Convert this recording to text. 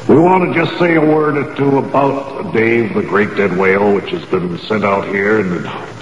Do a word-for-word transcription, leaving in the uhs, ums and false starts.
We want to just say a word or two about Dave, the Great Dead Whale, which has been sent out here in